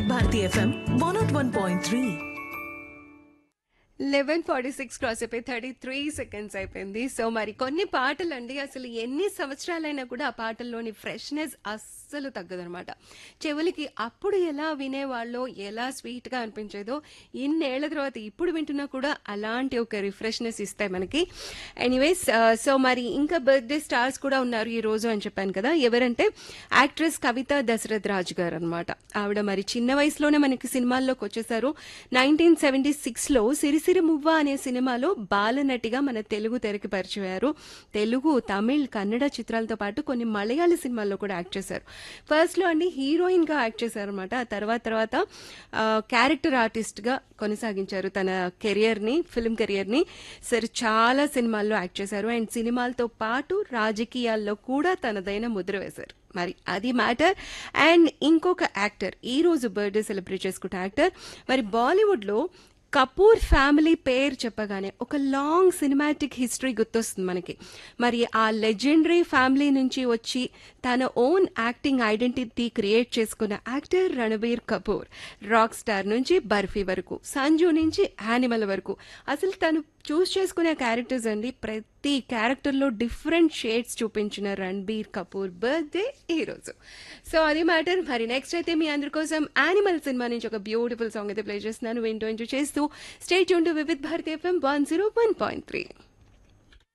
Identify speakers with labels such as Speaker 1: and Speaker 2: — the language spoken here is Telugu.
Speaker 1: వివిధ భారతి ఎఫ్ఎం 101.3.
Speaker 2: 11:46 క్రాస్ అయిపోయి 33 సెకండ్స్ అయిపోయింది. సో మరి కొన్ని పాటలు అండి అసలు ఎన్ని సంవత్సరాలైనా కూడా ఆ పాటల్లోని ఫ్రెష్నెస్ అస్సలు తగ్గదనమాట. చెవులకి అప్పుడు ఎలా వినేవాళ్ళో, ఎలా స్వీట్గా అనిపించేదో ఇన్నేళ్ల తర్వాత ఇప్పుడు వింటున్నా కూడా అలాంటి ఒక రిఫ్రెష్నెస్ ఇస్తాయి మనకి. ఎనీవేస్, సో మరి ఇంకా బర్త్డే స్టార్స్ కూడా ఉన్నారు ఈ రోజు అని చెప్పాను కదా. ఎవరంటే యాక్ట్రెస్ కవిత దశరథ్ రాజ్ గారు అనమాట. ఆవిడ మరి చిన్న వయసులోనే మనకి సినిమాల్లోకి వచ్చేసారు. 1976లో సిరిసిరి మువ్వ అనే సినిమాలో బాలనటిగా మన తెలుగు తెరకి పరిచయారు. తెలుగు, తమిళ్, కన్నడ చిత్రాలతో పాటు కొన్ని మలయాళ సినిమాల్లో కూడా యాక్ట్ చేశారు. ఫస్ట్ లో అండి హీరోయిన్ గా యాక్ట్ చేశారు అనమాట. ఆ తర్వాత క్యారెక్టర్ ఆర్టిస్ట్ గా కొనసాగించారు తన కెరియర్ ని, ఫిల్మ్ కెరియర్ ని. సరే, చాలా సినిమాల్లో యాక్ట్ చేశారు. అండ్ సినిమాలతో పాటు రాజకీయాల్లో కూడా తనదైన ముద్ర వేశారు. మరి అది మ్యాటర్. అండ్ ఇంకొక యాక్టర్ ఈ రోజు బర్త్డే సెలబ్రేట్ చేసుకుంటే యాక్టర్ మరి బాలీవుడ్ లో కపూర్ ఫ్యామిలీ పేరు చెప్పగానే ఒక లాంగ్ సినిమాటిక్ హిస్టరీ గుర్తొస్తుంది మనకి. మరి ఆ లెజెండరీ ఫ్యామిలీ నుంచి వచ్చి తన ఓన్ యాక్టింగ్ ఐడెంటిటీ క్రియేట్ చేసుకున్న actor Ranbir Kapoor. Rock star నుంచి బర్ఫీ వరకు, సంజు నుంచి యానిమల్ వరకు అసలు తను చూస్ చేసుకునే క్యారెక్టర్స్ అండి. ప్రతి క్యారెక్టర్లో డిఫరెంట్ షేడ్స్ చూపించిన రణబీర్ కపూర్ బర్త్డే ఈరోజు. సో అది మ్యాటర్. మరి నెక్స్ట్ అయితే మీ అందరి కోసం యానిమల్ సినిమా నుంచి ఒక బ్యూటిఫుల్ సాంగ్ అయితే ప్లే చేస్తున్నాను. వింటూ చేస్తూ స్టే ట్యూన్ టు వివిధ భారతి ఎఫ్ఎం 101.3.